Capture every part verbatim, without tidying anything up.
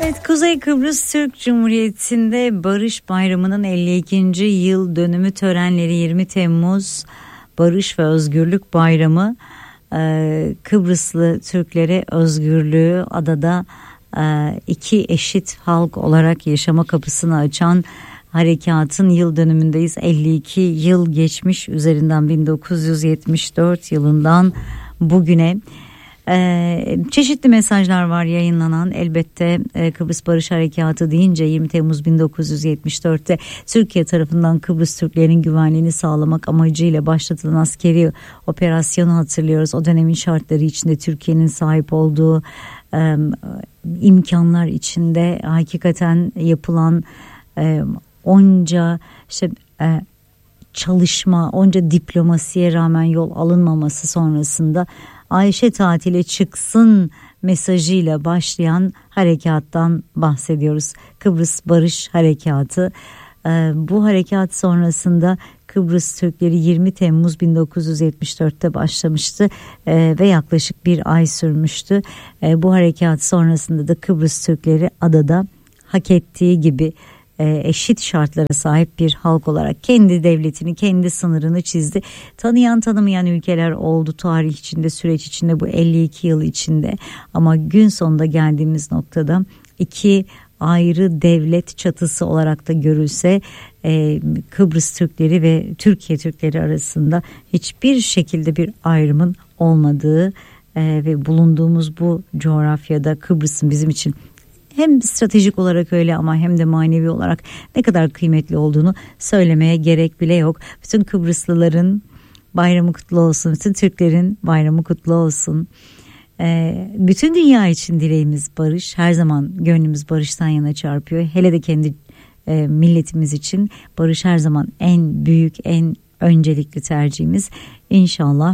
Evet, Kuzey Kıbrıs Türk Cumhuriyeti'nde Barış Bayramı'nın elli ikinci yıl dönümü törenleri yirmi Temmuz Barış ve Özgürlük Bayramı. Ee, Kıbrıslı Türklere özgürlüğü adada e, iki eşit halk olarak yaşama kapısını açan harekatın yıl dönümündeyiz. elli iki yıl geçmiş üzerinden, bin dokuz yüz yetmiş dört yılından bugüne. Ee, çeşitli mesajlar var yayınlanan. Elbette e, Kıbrıs Barış Harekatı deyince yirmi Temmuz bin dokuz yüz yetmiş dörtte Türkiye tarafından Kıbrıs Türklerinin güvenliğini sağlamak amacıyla başlatılan askeri operasyonu hatırlıyoruz. O dönemin şartları içinde Türkiye'nin sahip olduğu e, imkanlar içinde hakikaten yapılan e, onca işte e, çalışma, onca diplomasiye rağmen yol alınmaması sonrasında Ayşe tatile çıksın mesajıyla başlayan harekattan bahsediyoruz. Kıbrıs Barış Harekatı. Ee, bu harekat sonrasında Kıbrıs Türkleri yirmi Temmuz bin dokuz yüz yetmiş dörtte başlamıştı ee, ve yaklaşık bir ay sürmüştü. Ee, bu harekat sonrasında da Kıbrıs Türkleri adada hak ettiği gibi eşit şartlara sahip bir halk olarak kendi devletini, kendi sınırını çizdi. Tanıyan tanımayan ülkeler oldu tarih içinde, süreç içinde, bu elli iki yıl içinde. Ama gün sonunda geldiğimiz noktada iki ayrı devlet çatısı olarak da görülse e, Kıbrıs Türkleri ve Türkiye Türkleri arasında hiçbir şekilde bir ayrımın olmadığı e, ve bulunduğumuz bu coğrafyada Kıbrıs'ın bizim için hem stratejik olarak öyle ama hem de manevi olarak ne kadar kıymetli olduğunu söylemeye gerek bile yok. Bütün Kıbrıslıların bayramı kutlu olsun, bütün Türklerin bayramı kutlu olsun. Ee, bütün dünya için dileğimiz barış. Her zaman gönlümüz barıştan yana çarpıyor. Hele de kendi e, milletimiz için barış her zaman en büyük, en öncelikli tercihimiz. İnşallah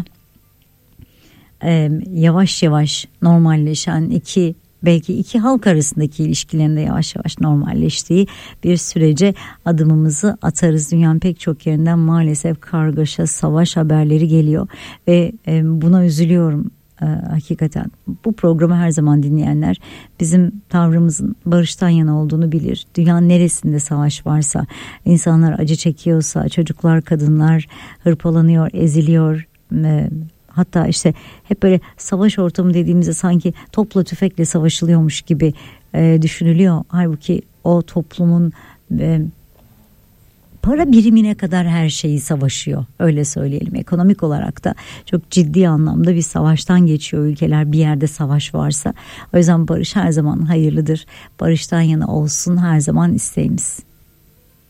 e, yavaş yavaş normalleşen iki belki iki halk arasındaki ilişkilerinde yavaş yavaş normalleştiği bir sürece adımımızı atarız. Dünyanın pek çok yerinden maalesef kargaşa, savaş haberleri geliyor ve buna üzülüyorum e, hakikaten. Bu programı her zaman dinleyenler bizim tavrımızın barıştan yana olduğunu bilir. Dünyanın neresinde savaş varsa, insanlar acı çekiyorsa, çocuklar, kadınlar hırpalanıyor, eziliyor, e, hatta işte hep böyle savaş ortamı dediğimizde sanki topla tüfekle savaşılıyormuş gibi e, düşünülüyor. Halbuki o toplumun e, para birimine kadar her şeyi savaşıyor. Öyle söyleyelim. Ekonomik olarak da çok ciddi anlamda bir savaştan geçiyor ülkeler, bir yerde savaş varsa. O yüzden barış her zaman hayırlıdır. Barıştan yana olsun her zaman isteğimiz.